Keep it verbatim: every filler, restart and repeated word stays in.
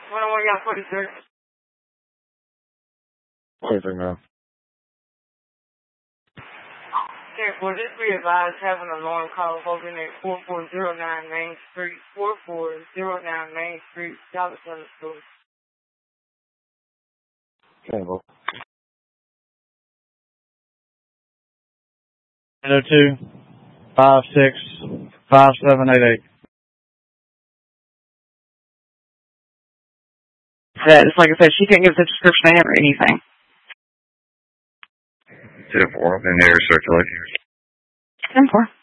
one oh one, got forty-three. forty-three, man. Okay, well, just be advised, having an alarm call holding at four four zero nine Main Street, four four zero nine Main Street, Dallas, Texas. Okay, well. eight oh two, five six, five seven eight eight. That is, like I said, she couldn't give us a description of him or anything. two four, then they were circulating. ten four.